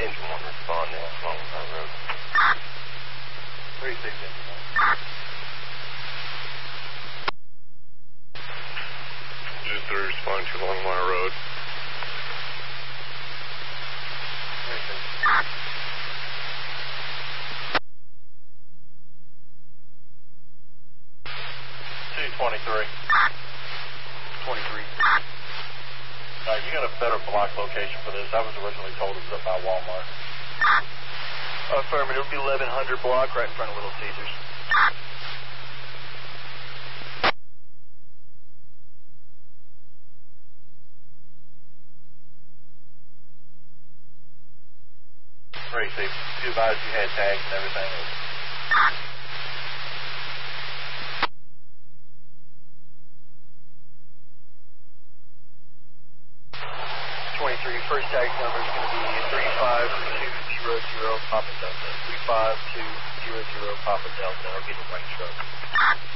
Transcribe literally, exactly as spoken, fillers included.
Engine one respond now, along my road. Three six engine one. Engine three respond to along my road. Three six. Two twenty-three. Twenty-three. All right, you got a better block location for this. I was originally told it was up by Walmart. Affirmative, it'll be eleven hundred block right in front of Little Caesars. Three six. You advised you had tags and everything. twenty-three, first tag number is going to be three five two zero zero Papa Delta. three five two zero zero Papa Delta. I'll get a white truck.